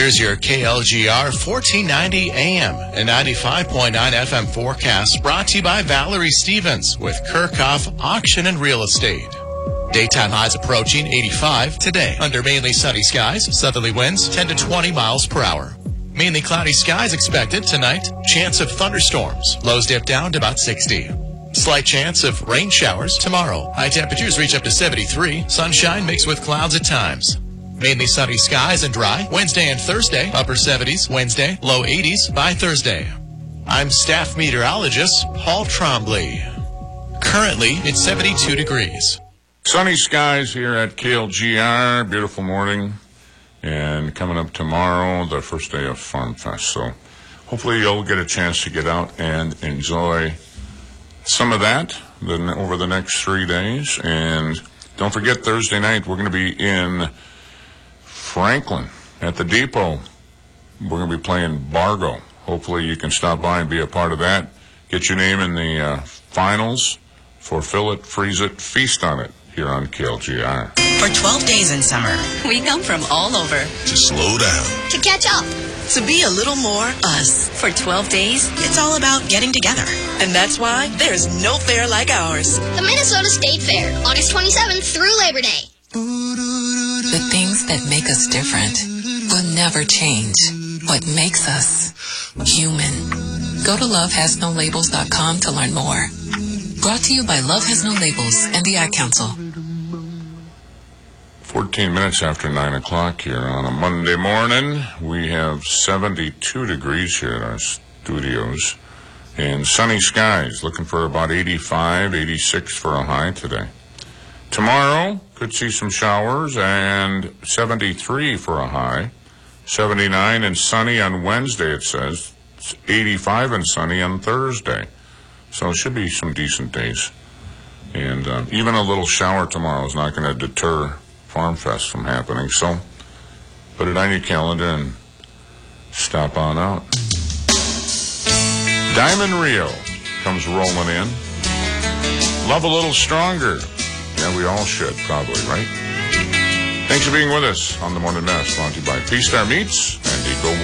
Here's your KLGR 1490 AM and 95.9 FM forecast, brought to you by Valerie Stevens with Kirchhoff Auction and Real Estate. Daytime highs approaching 85 today under mainly sunny skies, southerly winds 10 to 20 miles per hour. Mainly cloudy skies expected tonight. Chance of thunderstorms. Lows dip down to about 60. Slight chance of rain showers tomorrow. High temperatures reach up to 73. Sunshine mixed with clouds at times. Mainly sunny skies and dry. Wednesday and Thursday, upper 70s. Wednesday, low 80s by Thursday. I'm staff meteorologist Paul Trombley. Currently, it's 72 degrees. Sunny skies here at KLGR. Beautiful morning. And coming up tomorrow, the first day of Farm Fest. So hopefully you'll get a chance to get out and enjoy some of that over the next 3 days. And don't forget, Thursday night, we're going to be in Franklin at the Depot. We're going to be playing Bargo. Hopefully you can stop by and be a part of that. Get your name in the finals for Fill It, Freeze It, Feast on It here on KLGR. For 12 days in summer, we come from all over. To slow down. To catch up. To be a little more us. For 12 days, it's all about getting together. And that's why there's no fair like ours. The Minnesota State Fair, August 27th through Labor Day. The things that make us different will never change. What makes us human. Go to lovehasnolabels.com to learn more. Brought to you by Love Has No Labels and the Ad Council. 14 minutes after 9 o'clock here on a Monday morning. We have 72 degrees here at our studios. And sunny skies, looking for about 85, 86 for a high today. Tomorrow, could see some showers, and 73 for a high. 79 and sunny on Wednesday, it says. It's 85 and sunny on Thursday. So it should be some decent days. And even a little shower tomorrow is not going to deter Farm Fest from happening. So put it on your calendar and stop on out. Diamond Rio comes rolling in. Love a little stronger. Yeah, we all should, probably, right? Thanks for being with us on the Morning Mess, brought to you by P-Star Meats and Eco